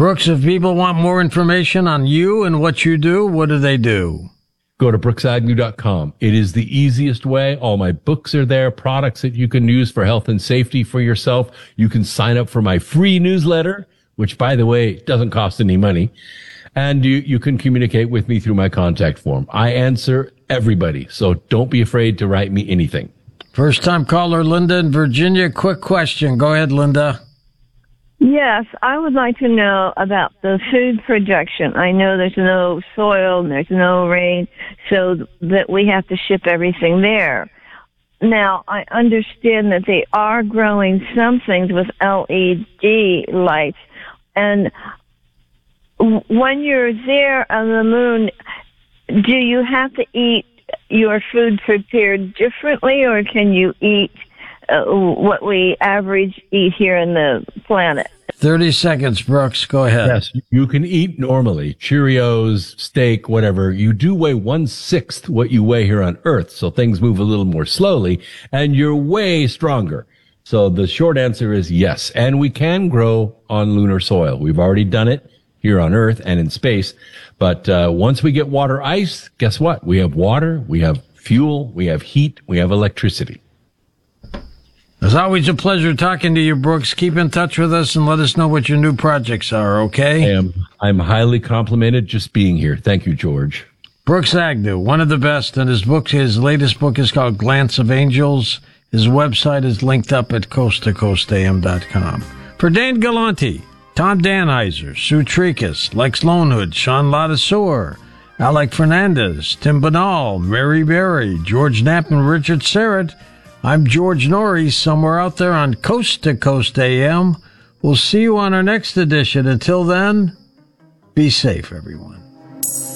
Brooks, if people want more information on you and what you do, what do they do? Go to brooksagnew.com. It is the easiest way. All my books are there, products that you can use for health and safety for yourself. You can sign up for my free newsletter, which, by the way, doesn't cost any money. And you can communicate with me through my contact form. I answer everybody, so don't be afraid to write me anything. First-time caller Linda in Virginia. Quick question. Go ahead, Linda. Yes, I would like to know about the food production. I know there's no soil and there's no rain, so that we have to ship everything there. Now, I understand that they are growing some things with LED lights. And when you're there on the moon, do you have to eat your food prepared differently, or can you eat what we average eat here on the planet? 30 seconds, Brooks. Go ahead. Yes, you can eat normally. Cheerios, steak, whatever. You do weigh 1/6 what you weigh here on Earth, so things move a little more slowly, and you're way stronger. So the short answer is yes. And we can grow on lunar soil. We've already done it here on Earth and in space. But once we get water ice, guess what? We have water, we have fuel, we have heat, we have electricity. It's always a pleasure talking to you, Brooks. Keep in touch with us and let us know what your new projects are, okay? I'm highly complimented just being here. Thank you, George. Brooks Agnew, one of the best, and his latest book is called Glance of Angels. His website is linked up at coasttocoastam.com. For Dan Galante, Tom Danheiser, Sue Tricus, Lex Lonehood, Sean Ladaseur, Alec Fernandez, Tim Banal, Mary Berry, George Knapp, and Richard Serrett, I'm George Norrie, somewhere out there on Coast to Coast AM. We'll see you on our next edition. Until then, be safe, everyone.